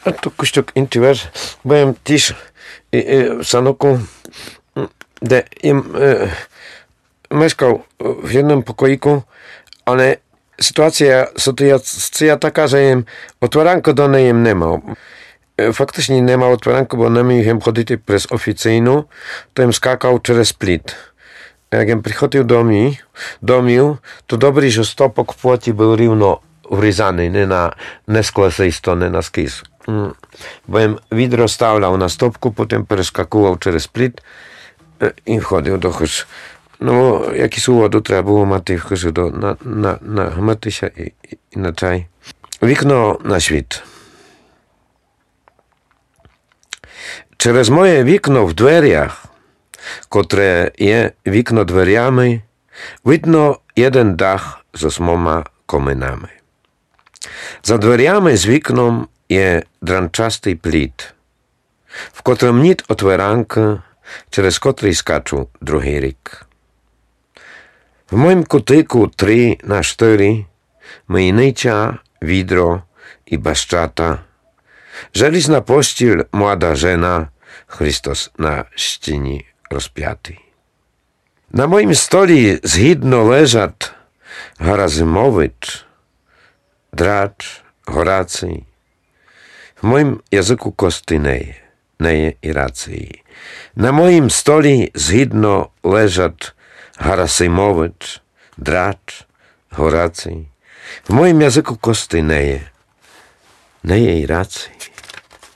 to kuściuk intiwer, byłem też w Sanoku, gdzie mieszkał w jednym pokoiku, ale sytuacja taka, że otwaranko do niej nie ma. Faktycznie nie ma otwaranko, bo nie miałem chodzić przez oficyjną, to im skakał przez plit. Jak przychodził do mnie, to dobry, że stopok w płocie był równo wryzany, nie z klasejsto, nie na skis. Bo widro stawlał na stopku, potem przeskakuwał przez plit i wchodził do chóż. No, jakiś uwodu trzeba było mać w chóżu na matysia i na czaj. Wikno na świt. Через moje wikno w dверях, котре є вікно дверями, видно jeden dach з 8 коминами. За дверями з вікном є дранчастий плід, в котром ніт отверанка, через котрий скачу другий рік. В моїм кутику 3x4 myjnicza, widro i baszczata. Żelizna pościel, młoda żena, Chrystus na ścinie rozpiaty. Na moim stoli zhidno leżat Harazymowicz, Dracz, Horacy. W moim języku kosty neje i racji. Na moim stoli zhidno leżat Harazymowicz, Dracz, Horacy. W moim języku kosty neje i racji.